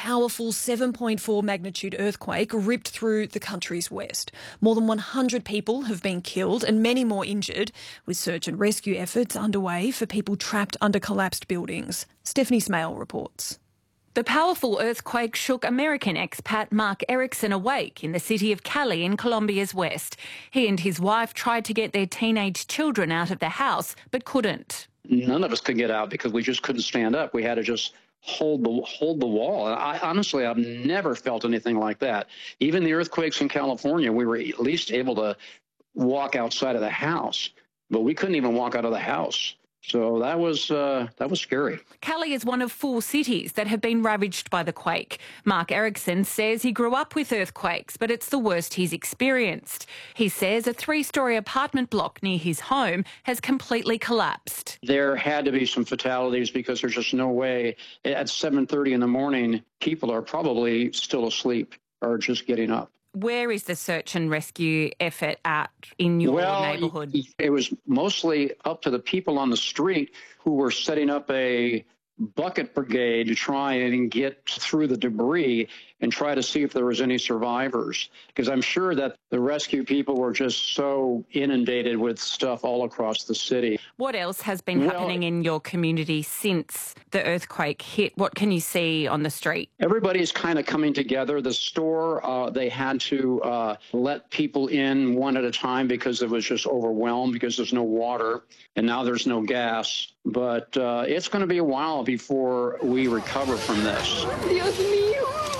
powerful 7.4 magnitude earthquake ripped through the country's west. More than 100 people have been killed and many more injured, with search and rescue efforts underway for people trapped under collapsed buildings. Stephanie Smale reports. The powerful earthquake shook American expat Mark Erickson awake in the city of Cali in Colombia's west. He and his wife tried to get their teenage children out of the house, but couldn't. None of us could get out because we just couldn't stand up. We had to just hold the wall. Honestly, I've never felt anything like that. Even the earthquakes in California, we were at least able to walk outside of the house, but we couldn't even walk out of the house. So that was scary. Cali is one of 4 cities that have been ravaged by the quake. Mark Erickson says he grew up with earthquakes, but it's the worst he's experienced. He says a 3-storey apartment block near his home has completely collapsed. There had to be some fatalities because there's just no way. At 7:30 in the morning, people are probably still asleep or just getting up. Where is the search and rescue effort at in your neighbourhood? It was mostly up to the people on the street who were setting up a bucket brigade to try and get through the debris and try to see if there was any survivors. Because I'm sure that the rescue people were just so inundated with stuff all across the city. What else has been happening in your community since the earthquake hit? What can you see on the street? Everybody's kind of coming together. The store, they had to let people in one at a time because it was just overwhelmed because there's no water and now there's no gas. But it's going to be a while before we recover from this. Dios mío.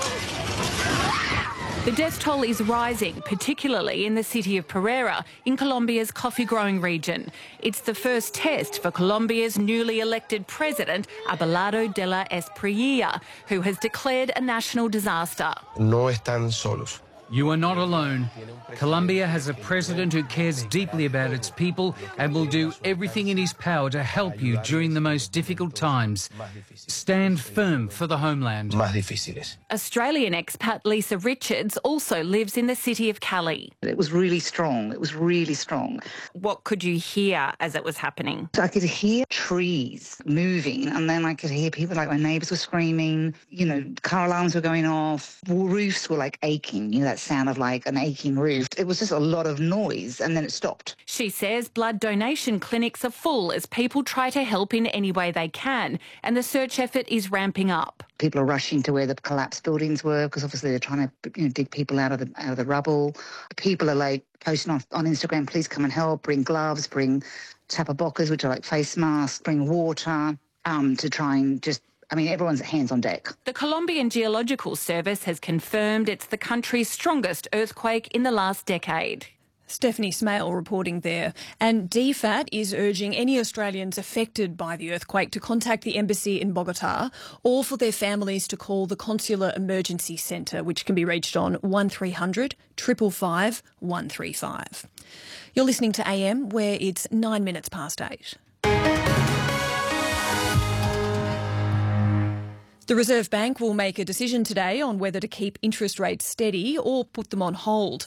The death toll is rising, particularly in the city of Pereira, in Colombia's coffee-growing region. It's the first test for Colombia's newly elected president, Abelardo de la Espriella, who has declared a national disaster. No están solos. You are not alone. Colombia has a president who cares deeply about its people and will do everything in his power to help you during the most difficult times. Stand firm for the homeland. Más difíciles. Australian expat Lisa Richards also lives in the city of Cali. It was really strong. It was really strong. What could you hear as it was happening? So I could hear trees moving, and then I could hear people, like my neighbours were screaming, you know, car alarms were going off, roofs were like aching, you know, that sound of like an aching roof. It was just a lot of noise, and then it stopped. She says blood donation clinics are full as people try to help in any way they can, and the search effort is ramping up. People are rushing to where the collapsed buildings were because obviously they're trying to dig people out of the rubble. People are like posting on Instagram, please come and help, bring gloves, bring tapabocas, which are like face masks, bring water to try and just, I mean, everyone's hands on deck. The Colombian Geological Service has confirmed it's the country's strongest earthquake in the last decade. Stephanie Smale reporting there. And DFAT is urging any Australians affected by the earthquake to contact the embassy in Bogotá or for their families to call the Consular Emergency Centre, which can be reached on 1300 555 135. You're listening to AM, where it's 9 minutes past 8. The Reserve Bank will make a decision today on whether to keep interest rates steady or put them on hold.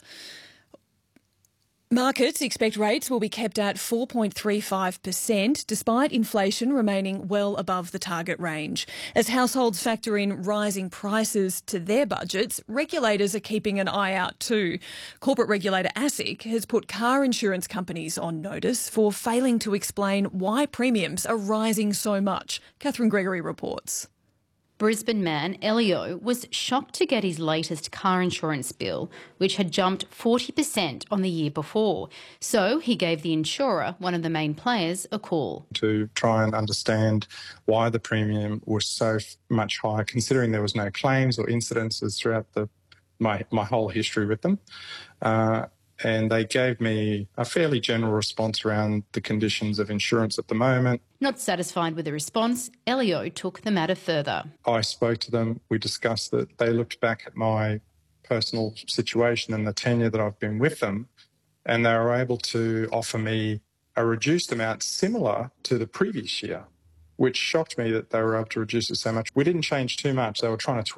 Markets expect rates will be kept at 4.35%, despite inflation remaining well above the target range. As households factor in rising prices to their budgets, regulators are keeping an eye out too. Corporate regulator ASIC has put car insurance companies on notice for failing to explain why premiums are rising so much. Catherine Gregory reports. Brisbane man Elio was shocked to get his latest car insurance bill, which had jumped 40% on the year before. So he gave the insurer, one of the main players, a call. To try and understand why the premium was so much higher, considering there was no claims or incidences throughout my whole history with them. And they gave me a fairly general response around the conditions of insurance at the moment. Not satisfied with the response, Elio took the matter further. I spoke to them. We discussed that. They looked back at my personal situation and the tenure that I've been with them, and they were able to offer me a reduced amount similar to the previous year, which shocked me that they were able to reduce it so much. We didn't change too much. They were trying to tweak it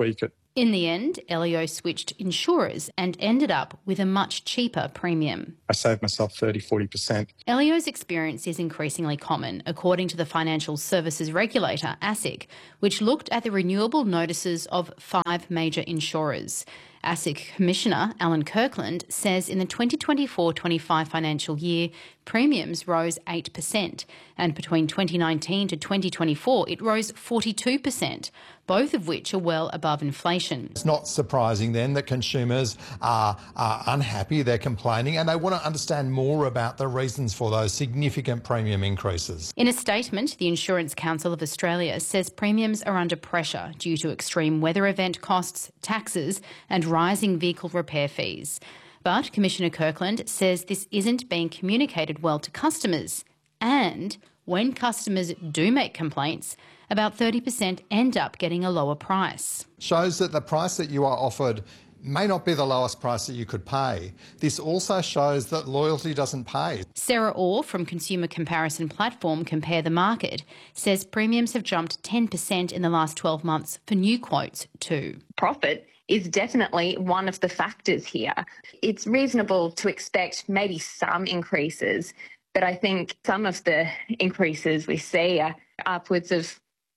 In the end, Elio switched insurers and ended up with a much cheaper premium. I saved myself 30-40%. Elio's experience is increasingly common, according to the financial services regulator, ASIC, which looked at the renewable notices of 5 major insurers. ASIC Commissioner Alan Kirkland says in the 2024-25 financial year, premiums rose 8%, and between 2019 to 2024 it rose 42%, both of which are well above inflation. It's not surprising then that consumers are unhappy, they're complaining, and they want to understand more about the reasons for those significant premium increases. In a statement, the Insurance Council of Australia says premiums are under pressure due to extreme weather event costs, taxes and rising vehicle repair fees. But Commissioner Kirkland says this isn't being communicated well to customers. And when customers do make complaints, about 30% end up getting a lower price. Shows that the price that you are offered may not be the lowest price that you could pay. This also shows that loyalty doesn't pay. Sarah Orr from consumer comparison platform Compare the Market says premiums have jumped 10% in the last 12 months for new quotes too. Profit is definitely one of the factors here. It's reasonable to expect maybe some increases, but I think some of the increases we see are upwards of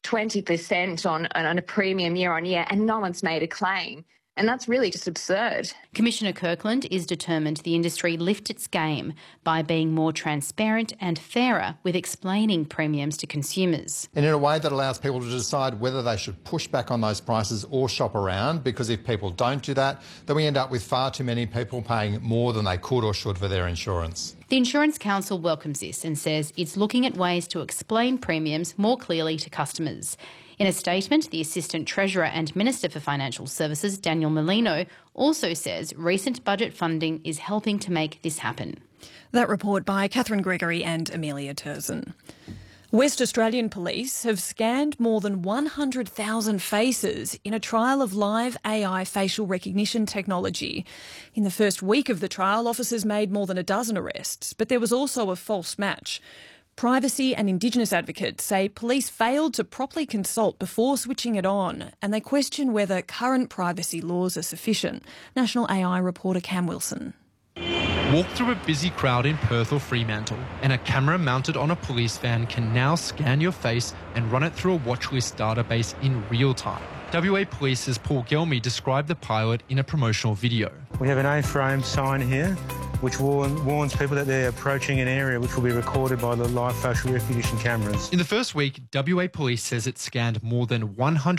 20% on a premium year on year, and no one's made a claim. And that's really just absurd. Commissioner Kirkland is determined the industry lift its game by being more transparent and fairer with explaining premiums to consumers. And in a way that allows people to decide whether they should push back on those prices or shop around, because if people don't do that, then we end up with far too many people paying more than they could or should for their insurance. The Insurance Council welcomes this and says it's looking at ways to explain premiums more clearly to customers. In a statement, the Assistant Treasurer and Minister for Financial Services, Daniel Molino, also says recent budget funding is helping to make this happen. That report by Catherine Gregory and Amelia Turson. West Australian police have scanned more than 100,000 faces in a trial of live AI facial recognition technology. In the first week of the trial, officers made more than a dozen arrests, but there was also a false match. Privacy and Indigenous advocates say police failed to properly consult before switching it on, and they question whether current privacy laws are sufficient. National AI reporter Cam Wilson. Walk through a busy crowd in Perth or Fremantle, and a camera mounted on a police van can now scan your face and run it through a watchlist database in real time. WA Police's Paul Gelmy described the pilot in a promotional video. We have an A-frame sign here which warns people that they're approaching an area which will be recorded by the live facial recognition cameras. In the first week, WA Police says it scanned more than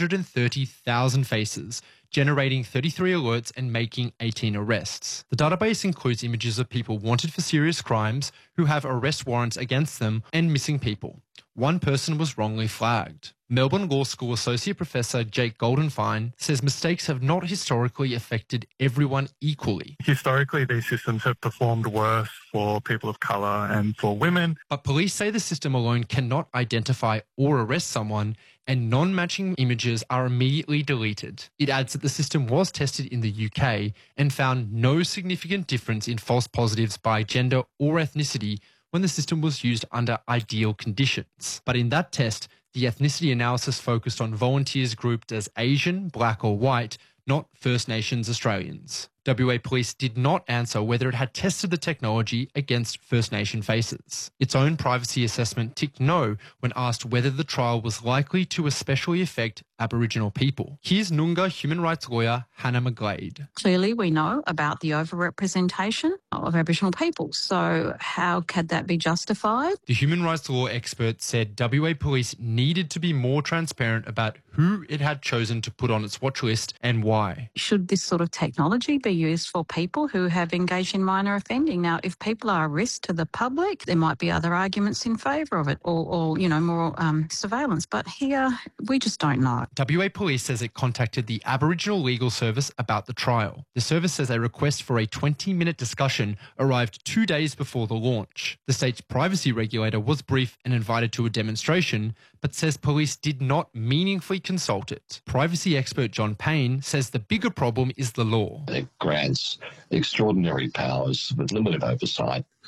130,000 faces, generating 33 alerts and making 18 arrests. The database includes images of people wanted for serious crimes who have arrest warrants against them and missing people. One person was wrongly flagged. Melbourne Law School Associate Professor Jake Goldenfein says mistakes have not historically affected everyone equally. Historically, these systems have performed worse for people of colour and for women. But police say the system alone cannot identify or arrest someone, and non-matching images are immediately deleted. It adds that the system was tested in the UK and found no significant difference in false positives by gender or ethnicity when the system was used under ideal conditions. But in that test, the ethnicity analysis focused on volunteers grouped as Asian, Black or White, not First Nations Australians. WA Police did not answer whether it had tested the technology against First Nation faces. Its own privacy assessment ticked no when asked whether the trial was likely to especially affect Aboriginal people. Here's Noongar human rights lawyer Hannah McGlade. Clearly we know about the overrepresentation of Aboriginal people, so how could that be justified? The human rights law expert said WA Police needed to be more transparent about who it had chosen to put on its watch list and why. Should this sort of technology be used for people who have engaged in minor offending? Now, if people are a risk to the public, there might be other arguments in favour of it or more surveillance. But here, we just don't know. WA Police says it contacted the Aboriginal Legal Service about the trial. The service says a request for a 20-minute discussion arrived 2 days before the launch. The state's privacy regulator was briefed and invited to a demonstration, but says police did not meaningfully consult it. Privacy expert John Payne says the bigger problem is the law. It grants extraordinary powers with limited oversight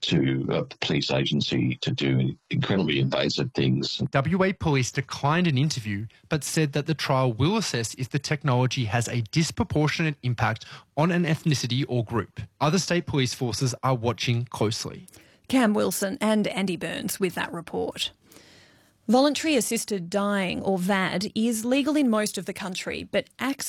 to the police agency to do incredibly invasive things. WA Police declined an interview but said that the trial will assess if the technology has a disproportionate impact on an ethnicity or group. Other state police forces are watching closely. Cam Wilson and Andy Burns with that report. Voluntary assisted dying, or VAD, is legal in most of the country, but access